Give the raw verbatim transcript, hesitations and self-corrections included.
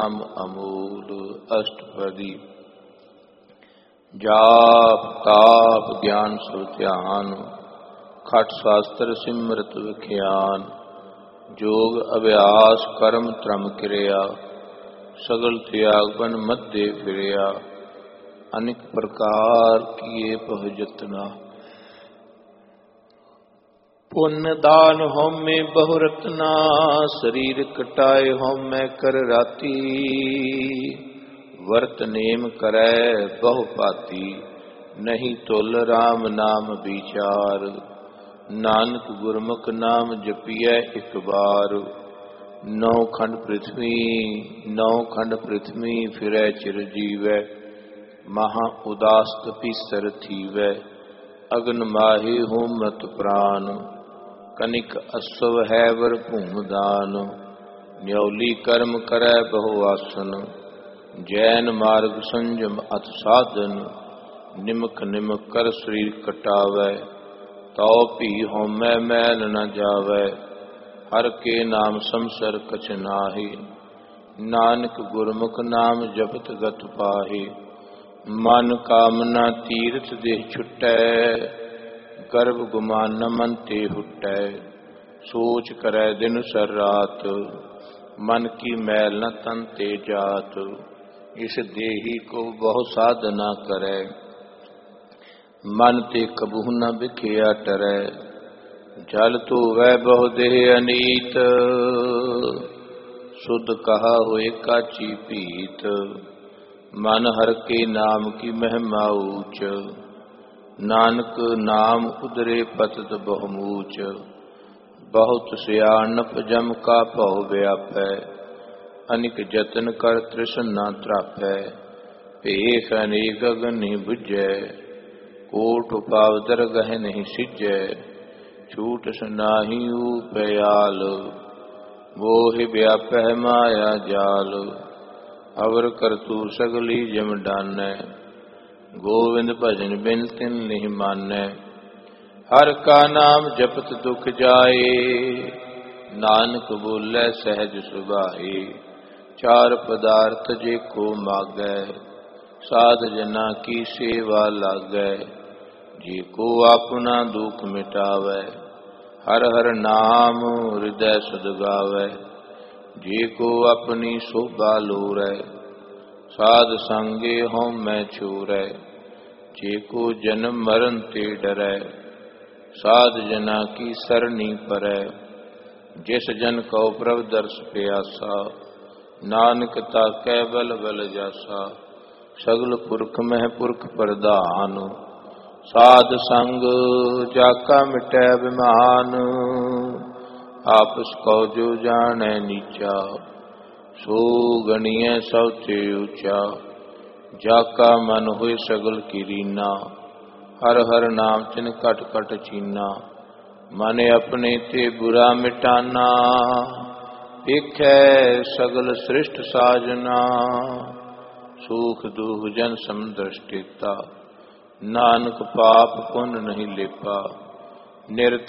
नाम अमूल अष्टपदी। जाप ताप ज्ञान सो ध्यान, खट शास्त्र सिमरत विख्यान। जोग अभ्यास कर्म त्रम क्रिया, सगल त्याग बन मध्य फिरिया। अनेक प्रकार किए पह जतना, पुण्य दान होमे बहु रत्ना। शरीर कटाए होमे कर राती, वर्त नेम करै बहु पाती। नहीं तुल राम नाम विचार, नानक गुरमुख नाम जपिए एक बार। नौ खंड पृथ्वी नौ खंड पृथ्वी फिरै चिर जीवै। महा उदास तपीसर थीवै, अग्न माही होमत प्राण। कनिक असव है वर भूम दान, न्यौली कर्म करै बहु आसन। जैन मार्ग संयम अथ साधन, निमक निमक कर शरीर कटावै। तौ भी होमै मैल न जावै, हर के नाम समसर कछ नाहि। नानक गुरमुख नाम जपत गत पाहि, मन कामना तीर्थ देह छुटै। गर्भ गुमान मन ते हुटै, सोच करै दिन सर रात। मन की मैल न तन ते जात, इस देही को बहु साधना करै। मन ते कबहु न बिखिया टरै, जल तो वह बहु देह अनीत। शुद्ध कहा हुए काची पीत, मन हर के नाम की महिमा ऊंच। नानक नाम उदरे पतत बहुमूच, बहुत सियाणप जम का भव व्यापै। अनिक जतन कर तृष्णा त्रापै, भेख अनेक अगन नहीं बुझै। कोट पाव दरगह नहीं सिजै, छूट सुनाही उपयाल। मोह व्यापै माया जाल, अवर करतूर सगली जम डानै। गोविंद भजन बिन तिन नहीं मानै, हर का नाम जपत दुख जाए। नानक बोलै सहज सुभाए, चार पदार्थ जे को मागै। साध जना की सेवा लागै, जे को अपना दुख मिटावै। हर हर नाम हृदय सद गावै, जे को अपनी शोभा लोरै। साध संगे होमै छोरै, जे को जन्म मरण ते डरै। साध जना की सरनी परै, जिस जन को प्रभ दर्श प्यासा। नानक ताकै बल बल जासा, सगल पुरख मह पुरख प्रधान। साध संग जाका मिटै अभिमान, आपस को जो जानै नीचा। सो गणिय सब ते ऊंचा, जाका मन हुए सगल की रीना। हर हर नाम तिन कट कट चीना, मन अपने ते बुरा मिटाना। देखै सगल सृष्ट साजना, सुख दुख जन समदृष्टिता। नानक पाप पुण्य नहीं लेपा, निरत